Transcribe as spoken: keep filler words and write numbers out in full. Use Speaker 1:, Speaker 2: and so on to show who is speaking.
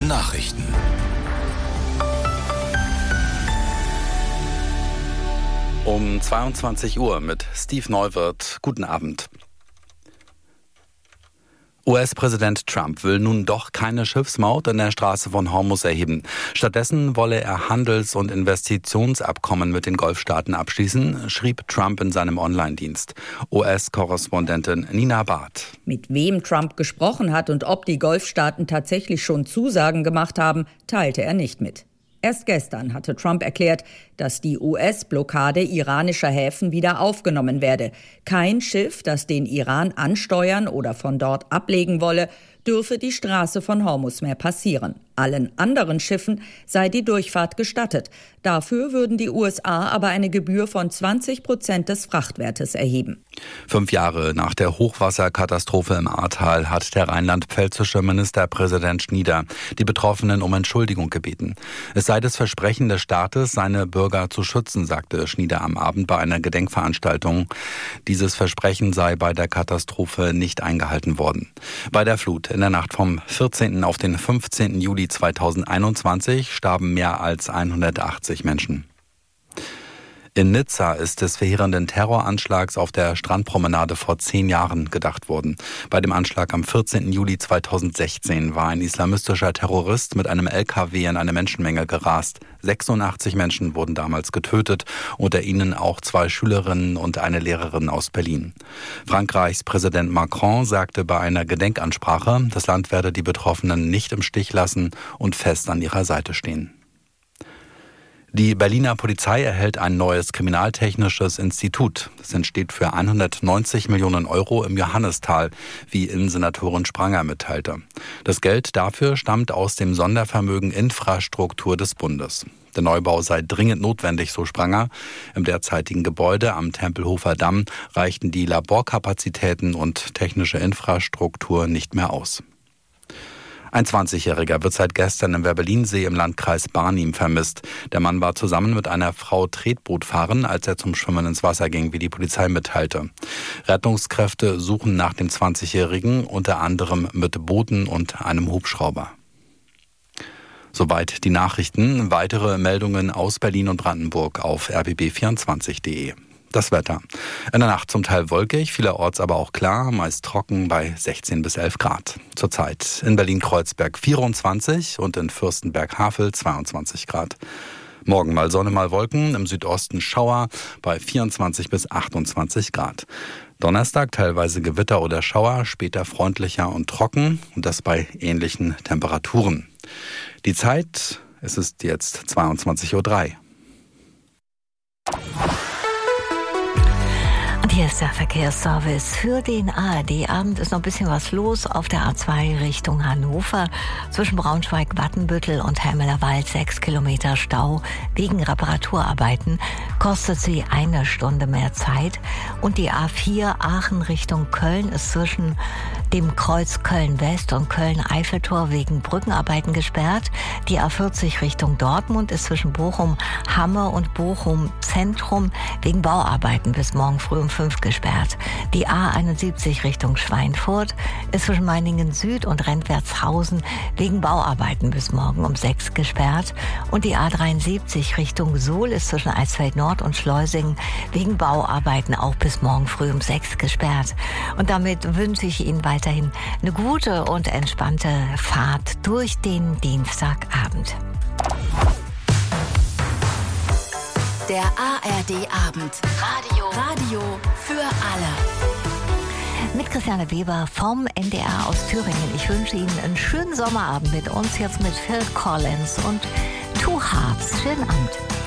Speaker 1: Nachrichten. Um zweiundzwanzig Uhr mit Steve Neuwirth. Guten Abend. U S-Präsident Trump will nun doch keine Schiffsmaut in der Straße von Hormuz erheben. Stattdessen wolle er Handels- und Investitionsabkommen mit den Golfstaaten abschließen, schrieb Trump in seinem Online-Dienst. U S-Korrespondentin Nina Barth.
Speaker 2: Mit wem Trump gesprochen hat und ob die Golfstaaten tatsächlich schon Zusagen gemacht haben, teilte er nicht mit. Erst gestern hatte Trump erklärt, dass die U S-Blockade iranischer Häfen wieder aufgenommen werde. Kein Schiff, das den Iran ansteuern oder von dort ablegen wolle, dürfe die Straße von Hormuz mehr passieren. Allen anderen Schiffen sei die Durchfahrt gestattet. Dafür würden die U S A aber eine Gebühr von zwanzig Prozent des Frachtwertes erheben.
Speaker 1: Fünf Jahre nach der Hochwasserkatastrophe im Ahrtal hat der rheinland-pfälzische Ministerpräsident Schnieder die Betroffenen um Entschuldigung gebeten. Es sei das Versprechen des Staates, seine Bürger zu schützen, sagte Schnieder am Abend bei einer Gedenkveranstaltung. Dieses Versprechen sei bei der Katastrophe nicht eingehalten worden. Bei der Flut in der Nacht vom vierzehnten auf den fünfzehnten Juli zweitausendeinundzwanzig starben mehr als hundertachtzig Menschen. In Nizza ist des verheerenden Terroranschlags auf der Strandpromenade vor zehn Jahren gedacht worden. Bei dem Anschlag am vierzehnten Juli zweitausendsechzehn war ein islamistischer Terrorist mit einem L K W in eine Menschenmenge gerast. sechsundachtzig Menschen wurden damals getötet, unter ihnen auch zwei Schülerinnen und eine Lehrerin aus Berlin. Frankreichs Präsident Macron sagte bei einer Gedenkansprache, das Land werde die Betroffenen nicht im Stich lassen und fest an ihrer Seite stehen. Die Berliner Polizei erhält ein neues kriminaltechnisches Institut. Das entsteht für hundertneunzig Millionen Euro im Johannisthal, wie Innensenatorin Spranger mitteilte. Das Geld dafür stammt aus dem Sondervermögen Infrastruktur des Bundes. Der Neubau sei dringend notwendig, so Spranger. Im derzeitigen Gebäude am Tempelhofer Damm reichten die Laborkapazitäten und technische Infrastruktur nicht mehr aus. Ein zwanzigjähriger wird seit gestern im Werbellinsee im Landkreis Barnim vermisst. Der Mann war zusammen mit einer Frau Tretboot fahren, als er zum Schwimmen ins Wasser ging, wie die Polizei mitteilte. Rettungskräfte suchen nach dem zwanzigjährigen, unter anderem mit Booten und einem Hubschrauber. Soweit die Nachrichten. Weitere Meldungen aus Berlin und Brandenburg auf r b b vierundzwanzig punkt de. Das Wetter. In der Nacht zum Teil wolkig, vielerorts aber auch klar, meist trocken bei sechzehn bis elf Grad. Zurzeit in Berlin-Kreuzberg vierundzwanzig und in Fürstenberg-Havel zweiundzwanzig Grad. Morgen mal Sonne, mal Wolken, im Südosten Schauer bei vierundzwanzig bis achtundzwanzig Grad. Donnerstag teilweise Gewitter oder Schauer, später freundlicher und trocken und das bei ähnlichen Temperaturen. Die Zeit, es ist jetzt zweiundzwanzig Uhr drei.
Speaker 3: Hier ist der Verkehrsservice für den A R D-Abend. Ist noch ein bisschen was los auf der A zwei Richtung Hannover. Zwischen Braunschweig, Wattenbüttel und Helmelerwald sechs Kilometer Stau wegen Reparaturarbeiten. Kostet sie eine Stunde mehr Zeit. Und die A vier Aachen Richtung Köln ist zwischen dem Kreuz Köln-West und Köln-Eiffeltor wegen Brückenarbeiten gesperrt. Die A vierzig Richtung Dortmund ist zwischen Bochum-Hamme und Bochum-Zentrum wegen Bauarbeiten bis morgen früh um fünf gesperrt. Die A einundsiebzig Richtung Schweinfurt ist zwischen Meiningen Süd und Rentwertshausen wegen Bauarbeiten bis morgen um sechs gesperrt. Und die A dreiundsiebzig Richtung Suhl ist zwischen Eisfeld Nord und Schleusingen wegen Bauarbeiten auch bis morgen früh um sechs gesperrt. Und damit wünsche ich Ihnen weiterhin eine gute und entspannte Fahrt durch den Dienstagabend.
Speaker 4: Der A R D-Abend. Radio. Radio für alle.
Speaker 3: Mit Christiane Weber vom N D R aus Thüringen. Ich wünsche Ihnen einen schönen Sommerabend mit uns, jetzt mit Phil Collins und Two Hearts. Schönen Abend.